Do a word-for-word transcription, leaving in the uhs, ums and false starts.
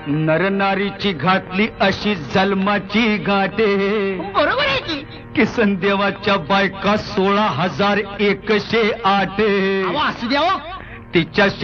नरनारीची घातली अशी जन्माची गाठे. बरोबर आहे की. किसन देवाच्या बायका सोळा हजार एकशे आठ. असू द्यावं. तिच्या